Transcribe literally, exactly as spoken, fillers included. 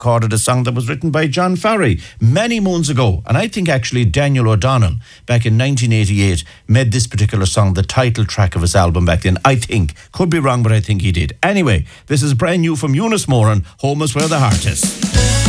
recorded a song that was written by John Farry many moons ago. And I think actually Daniel O'Donnell, back in nineteen eighty-eight, made this particular song the title track of his album back then. I think. Could be wrong, but I think he did. Anyway, this is brand new from Eunice Moran, Home is Where the Heart Is.